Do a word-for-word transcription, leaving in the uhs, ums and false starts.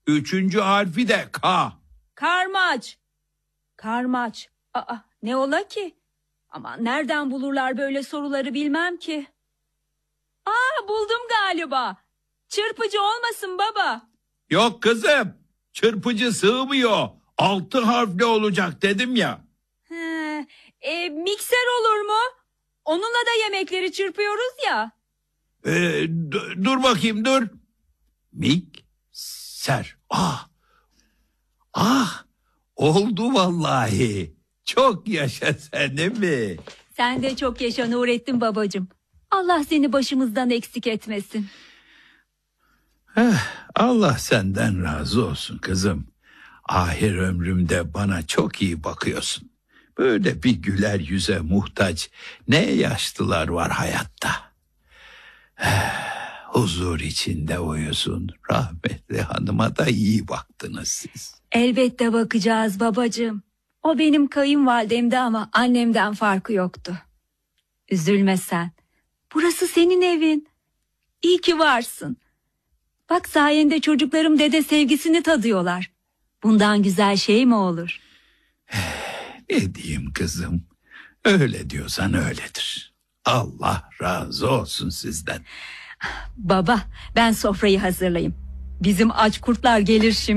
Üçüncü harfi de K. Karmaç. Karmaç. Aa, ne ola ki? Ama nereden bulurlar böyle soruları bilmem ki. Aa, buldum galiba. Çırpıcı olmasın baba. Yok kızım. Çırpıcı sığmıyor. Altı harfli olacak dedim ya. He, e, mikser olur mu? Onunla da yemekleri çırpıyoruz ya. Ee, d- dur bakayım dur. Mikser. Ah. Ah. Oldu vallahi. Çok yaşa sen değil mi? Sen de çok yaşa Nurettin babacığım. Allah seni başımızdan eksik etmesin. Eh, Allah senden razı olsun kızım. Ahir ömrümde bana çok iyi bakıyorsun. Böyle bir güler yüze muhtaç ne yaşlılar var hayatta. Eh, huzur içinde uyusun. Rahmetli hanıma da iyi baktınız siz. Elbette bakacağız babacığım. O benim kayınvalidemdi ama annemden farkı yoktu. Üzülme sen. Burası senin evin. İyi ki varsın. Bak sayende çocuklarım dede sevgisini tadıyorlar. Bundan güzel şey mi olur? Ne diyeyim kızım? Öyle diyorsan öyledir. Allah razı olsun sizden. Baba, ben sofrayı hazırlayayım. Bizim aç kurtlar gelir şimdi.